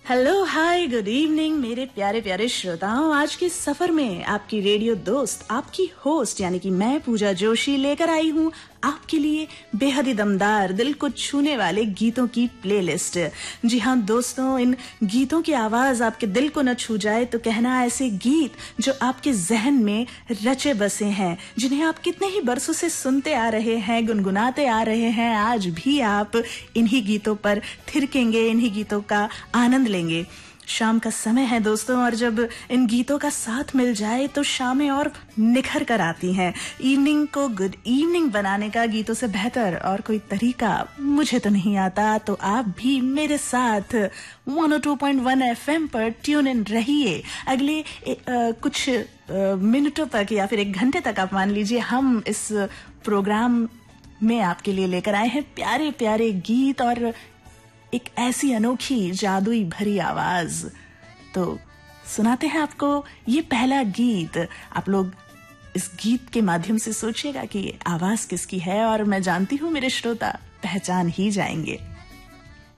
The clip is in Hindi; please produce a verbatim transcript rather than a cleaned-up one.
हेलो हाय गुड इवनिंग मेरे प्यारे प्यारे श्रोताओं। आज के सफर में आपकी रेडियो दोस्त, आपकी होस्ट यानी कि मैं पूजा जोशी लेकर आई हूँ आपके लिए बेहद ही दमदार, दिल को छूने वाले गीतों की प्लेलिस्ट। जी हाँ दोस्तों, इन गीतों की आवाज आपके दिल को न छू जाए तो कहना, ऐसे गीत जो आपके जहन में रचे बसे हैं, जिन्हें आप कितने ही बरसों से सुनते आ रहे हैं, गुनगुनाते आ रहे हैं, आज भी आप इन्हीं गीतों पर थिरकेंगे, इन्हीं गीतों का आनंद लेंगे। शाम का समय है दोस्तों, और जब इन गीतों का साथ मिल जाए तो शामें और निखर कर आती हैं। इवनिंग को गुड इवनिंग बनाने का गीतों से बेहतर और कोई तरीका मुझे तो नहीं आता। तो आप भी मेरे साथ one O two point one FM पर ट्यून इन रहिए। अगले ए, आ, कुछ आ, मिनटों तक या फिर एक घंटे तक आप मान लीजिए, हम इस प्रोग्राम में आपके लिए लेकर आए हैं प्यारे प्यारे गीत और एक ऐसी अनोखी जादुई भरी आवाज। तो सुनाते हैं आपको ये पहला गीत। आप लोग इस गीत के माध्यम से सोचिएगा कि आवाज किसकी है, और मैं जानती हूँ मेरे श्रोता पहचान ही जाएंगे।